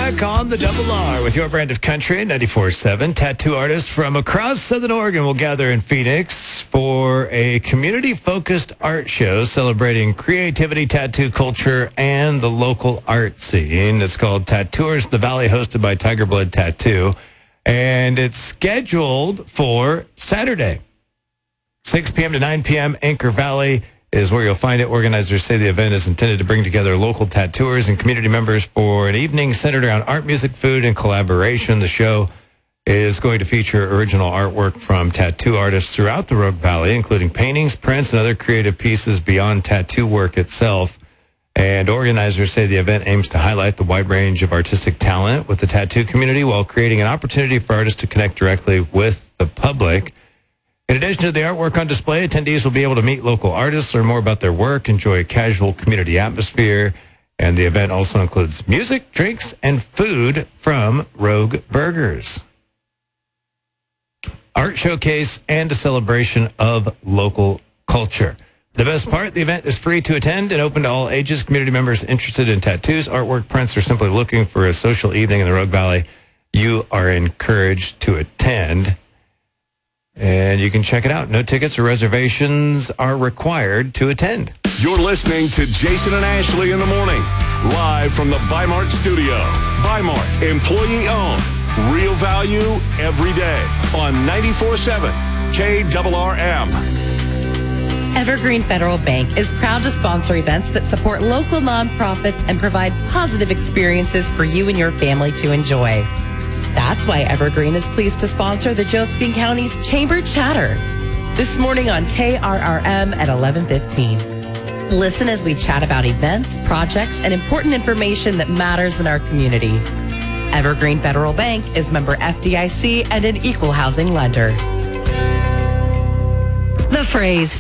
back on the Double R with your brand of country at 94.7. Tattoo artists from across Southern Oregon will gather in Phoenix for a community-focused art show celebrating creativity, tattoo culture, and the local art scene. It's called Tattooers of the Valley, hosted by Tiger Blood Tattoo, and it's scheduled for Saturday, 6 p.m. to 9 p.m. Anchor Valley is where you'll find it. Organizers say the event is intended to bring together local tattooers and community members for an evening centered around art, music, food, and collaboration. The show is going to feature original artwork from tattoo artists throughout the Rogue Valley, including paintings, prints, and other creative pieces beyond tattoo work itself. And organizers say the event aims to highlight the wide range of artistic talent with the tattoo community while creating an opportunity for artists to connect directly with the public. In addition to the artwork on display, attendees will be able to meet local artists, learn more about their work, enjoy a casual community atmosphere, and the event also includes music, drinks, and food from Rogue Burgers. Art showcase and a celebration of local culture. The best part, the event is free to attend and open to all ages. Community members interested in tattoos, artwork, prints, or simply looking for a social evening in the Rogue Valley, you are encouraged to attend. And you can check it out. No tickets or reservations are required to attend. You're listening to Jason and Ashley in the morning, live from the Bi-Mart studio. Bi-Mart, employee-owned, real value every day on 94.7 KRRM. Evergreen Federal Bank is proud to sponsor events that support local nonprofits and provide positive experiences for you and your family to enjoy. That's why Evergreen is pleased to sponsor the Josephine County's Chamber Chatter this morning on KRRM at 11:15. Listen as we chat about events, projects, and important information that matters in our community. Evergreen Federal Bank is member FDIC and an equal housing lender. The phrase